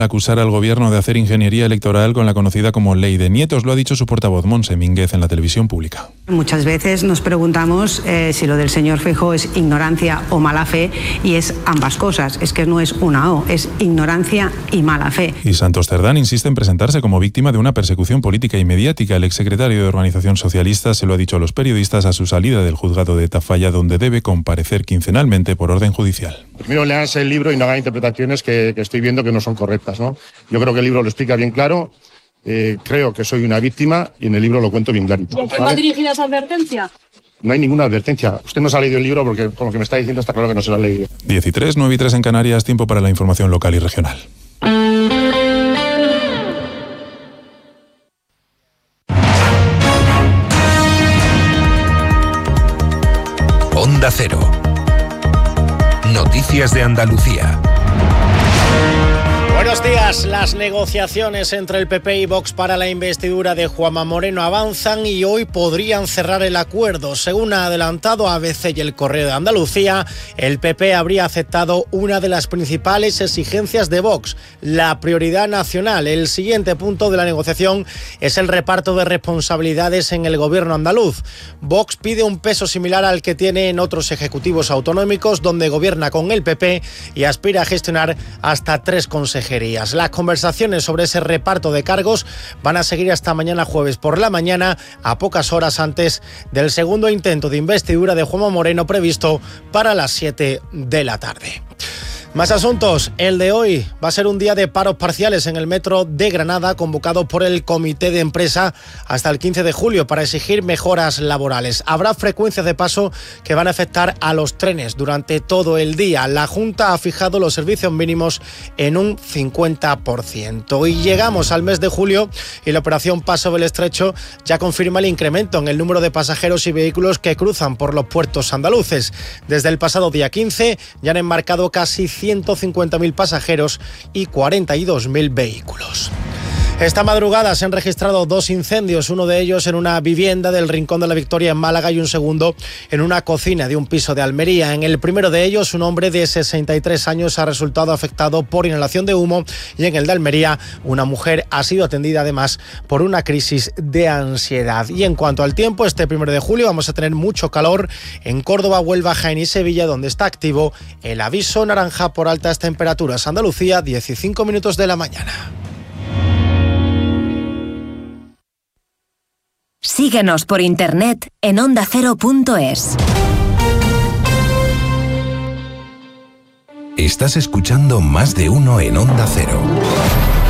Acusar al gobierno de hacer ingeniería electoral con la conocida como Ley de Nietos, lo ha dicho su portavoz Montse Mínguez en la televisión pública. Muchas veces nos preguntamos si lo del señor Feijóo es ignorancia o mala fe, y es ambas cosas. Es que no es una o, es ignorancia y mala fe. Y Santos Cerdán insiste en presentarse como víctima de una persecución política y mediática. El exsecretario de Organización Socialista se lo ha dicho a los periodistas a su salida del juzgado de Tafalla, donde debe comparecer quincenalmente por orden judicial. Primero leanse el libro y no hagan interpretaciones que estoy viendo que no son correctas, ¿no? Yo creo que el libro lo explica bien claro. Creo que soy una víctima y en el libro lo cuento bien clarito. ¿Y a quién va dirigida esa advertencia? No hay ninguna advertencia. Usted no se ha leído el libro porque con lo que me está diciendo está claro que no se lo ha leído. 13:03, 9:03 en Canarias, tiempo para la información local y regional. Onda Cero. Noticias de Andalucía. Buenos días. Las negociaciones entre el PP y Vox para la investidura de Juanma Moreno avanzan y hoy podrían cerrar el acuerdo. Según ha adelantado ABC y El Correo de Andalucía, el PP habría aceptado una de las principales exigencias de Vox, la prioridad nacional. El siguiente punto de la negociación es el reparto de responsabilidades en el gobierno andaluz. Vox pide un peso similar al que tiene en otros ejecutivos autonómicos, donde gobierna con el PP y aspira a gestionar hasta 3 consejerías. Las conversaciones sobre ese reparto de cargos van a seguir hasta mañana jueves por la mañana, a pocas horas antes del segundo intento de investidura de Juanma Moreno previsto para las 7 de la tarde. Más asuntos. El de hoy va a ser un día de paros parciales en el metro de Granada, convocado por el comité de empresa hasta el 15 de julio para exigir mejoras laborales. Habrá frecuencias de paso que van a afectar a los trenes durante todo el día. La Junta ha fijado los servicios mínimos en un 50%. Y llegamos al mes de julio y la operación Paso del Estrecho ya confirma el incremento en el número de pasajeros y vehículos que cruzan por los puertos andaluces. Desde el pasado día 15 ya han embarcado casi 150.000 pasajeros y 42.000 vehículos. Esta madrugada se han registrado 2 incendios, uno de ellos en una vivienda del Rincón de la Victoria en Málaga y un segundo en una cocina de un piso de Almería. En el primero de ellos, un hombre de 63 años ha resultado afectado por inhalación de humo y en el de Almería, una mujer ha sido atendida además por una crisis de ansiedad. Y en cuanto al tiempo, este 1 de julio vamos a tener mucho calor en Córdoba, Huelva, Jaén y Sevilla, donde está activo el aviso naranja por altas temperaturas. Andalucía, 15 minutos de la mañana. Síguenos por internet en ondacero.es. Estás escuchando Más de Uno en Onda Cero.